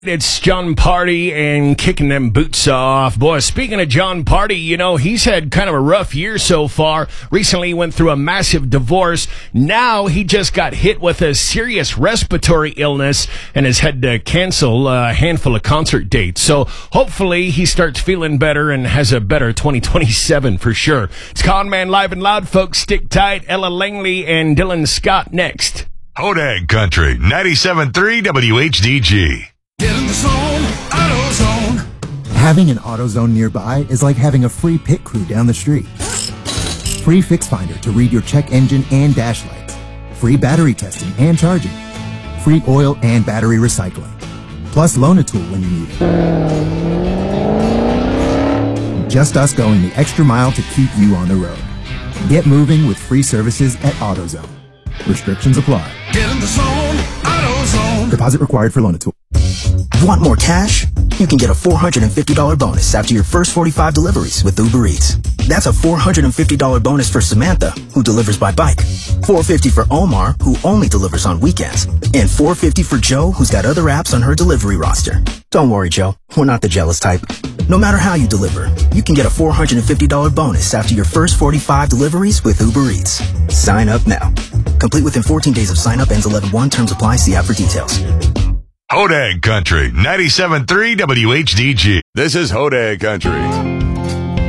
It's John Party and kicking them boots off. Boy, speaking of John Party, he's had kind of a rough year so far. Recently he went through a massive divorce. Now he just got hit with a serious respiratory illness and has had to cancel a handful of concert dates. So hopefully he starts feeling better and has a better 2027 for sure. It's Con Man Live and Loud, folks. Stick tight. Ella Langley and Dylan Scott next. Hodag Country, 97.3 WHDG. Get in the zone, AutoZone. Having an AutoZone nearby is like having a free pit crew down the street. Free Fix Finder to read your check engine and dash lights. Free battery testing and charging. Free oil and battery recycling. Plus loan a tool when you need it. Just us going the extra mile to keep you on the road. Get moving with free services at AutoZone. Restrictions apply. Get in the zone, AutoZone. Deposit required for loan a tool. Want more cash? You can get a $450 bonus after your first 45 deliveries with Uber Eats. That's a $450 bonus for Samantha, who delivers by bike. $450 for Omar, who only delivers on weekends. And $450 for Joe, who's got other apps on her delivery roster. Don't worry, Joe. We're not the jealous type. No matter how you deliver, you can get a $450 bonus after your first 45 deliveries with Uber Eats. Sign up now. Complete within 14 days of sign up. Ends 11/1. Terms apply. See app for details. Hodag Country, 97.3 WHDG. This is Hodag Country.